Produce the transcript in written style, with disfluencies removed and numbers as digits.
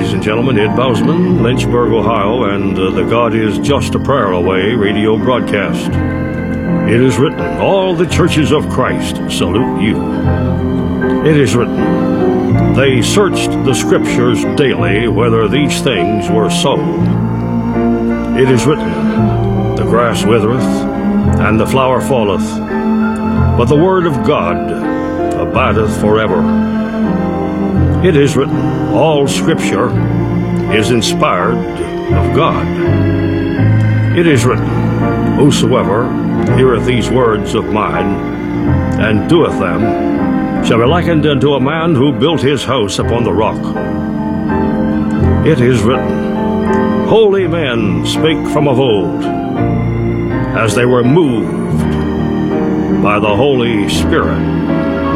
ladies and gentlemen, Ed Bousman, Lynchburg, Ohio, and the God is Just a Prayer Away radio broadcast. It is written, all the churches of Christ salute you. It is written, they searched the scriptures daily whether these things were so. It is written, the grass withereth, and the flower falleth, but the word of God abideth forever. It is written, all Scripture is inspired of God. It is written, whosoever heareth these words of mine, and doeth them, shall be likened unto a man who built his house upon the rock. It is written, holy men spake from of old, as they were moved by the Holy Spirit.